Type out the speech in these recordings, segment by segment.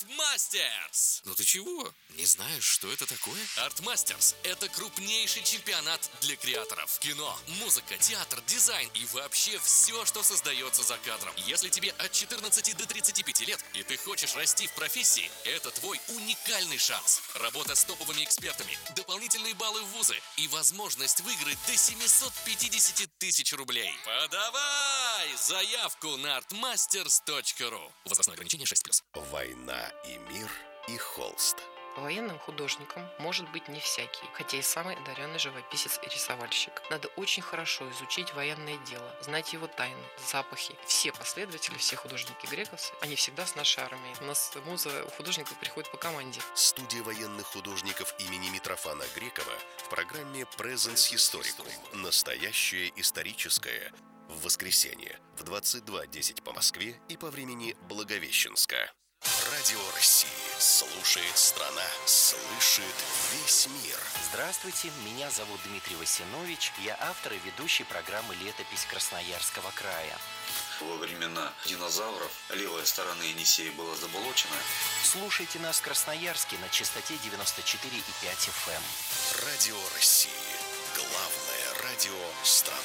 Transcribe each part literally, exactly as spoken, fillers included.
Art-Masters! Ну ты чего? Не знаешь, что это такое? Art-Masters – это крупнейший чемпионат для креаторов. Кино, музыка, театр, дизайн и вообще все, что создается за кадром. Если тебе от четырнадцати до тридцати пяти лет, и ты хочешь расти в профессии, это твой уникальный шанс. Работа с топовыми экспертами, дополнительные баллы в вузы и возможность выиграть до семисот пятидесяти тысяч рублей. Подавай заявку на артмастерс точка ру. Возрастное ограничение шесть плюс. Война и мир и холст. Военным художником может быть не всякий, хотя и самый одаренный живописец и рисовальщик. Надо очень хорошо изучить военное дело, знать его тайны, запахи. Все последователи, все художники грековцы, они всегда с нашей армией. У нас муза у художников приходит по команде. Студия военных художников имени Митрофана Грекова в программе Presence Historicum. Настоящее историческое. В воскресенье в двадцать два десять по Москве и по времени Благовещенска. Радио России. Слушает страна. Слышит весь мир. Здравствуйте, меня зовут Дмитрий Васинович. Я автор и ведущий программы «Летопись Красноярского края». Во времена динозавров левая сторона Енисея была заболочена. Слушайте нас в Красноярске на частоте девяносто четыре и пять эф эм. Радио России. Главное радио страны.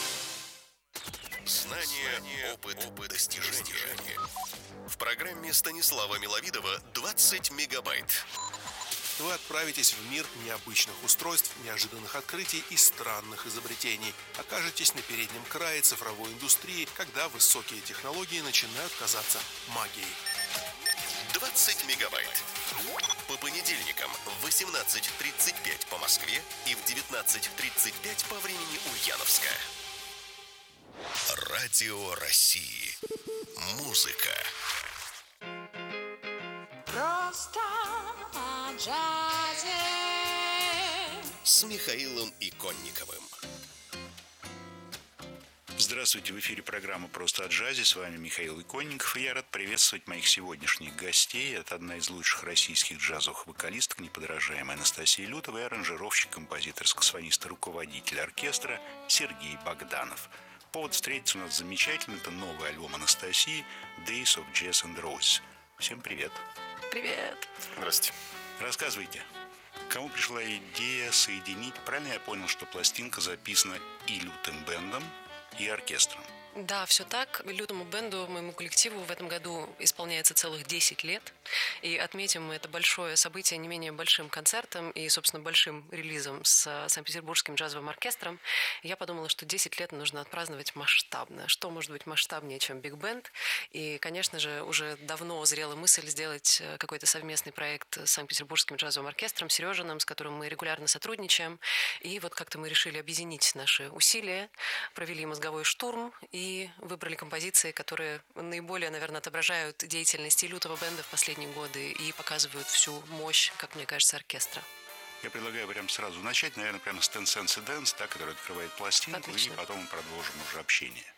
Знания, Знания опыт, опыт, достижения. В программе Станислава Миловидова двадцать мегабайт. Вы отправитесь в мир необычных устройств, неожиданных открытий и странных изобретений. Окажетесь на переднем крае цифровой индустрии, когда высокие технологии начинают казаться магией. двадцать мегабайт. По понедельникам в восемнадцать тридцать пять по Москве и в девятнадцать тридцать пять по времени Ульяновска. Радио России. Музыка. Просто о джазе. С Михаилом Иконниковым. Здравствуйте, в эфире программа «Просто о джазе». С вами Михаил Иконников. И я рад приветствовать моих сегодняшних гостей. Это одна из лучших российских джазовых вокалисток, неподражаемая Анастасия Лютова, и аранжировщик, композитор, саксофонист и руководитель оркестра Сергей Богданов. Повод встретиться у нас замечательный. Это новый альбом Анастасии «Days of Jazz and Roses». Всем привет. Привет. Здравствуйте. Рассказывайте, кому пришла идея соединить, правильно я понял, что пластинка записана и лютым бэндом, и оркестром? Да, все так. Лютому бенду, моему коллективу, в этом году исполняется целых десять лет. И отметим мы это большое событие не менее большим концертом и, собственно, большим релизом с Санкт-Петербургским джазовым оркестром. Я подумала, что десять лет нужно отпраздновать масштабно. Что может быть масштабнее, чем биг-бенд? И, конечно же, уже давно зрела мысль сделать какой-то совместный проект с Санкт-Петербургским джазовым оркестром, Сережиным, с которым мы регулярно сотрудничаем. И вот как-то мы решили объединить наши усилия, провели мозговой штурм и И выбрали композиции, которые наиболее, наверное, отображают деятельность и лютого бенда в последние годы и показывают всю мощь, как мне кажется, оркестра. Я предлагаю прямо сразу начать, наверное, прямо с Ten Cents a Dance, та, которая открывает пластинку, Отлично. И потом мы продолжим уже общение.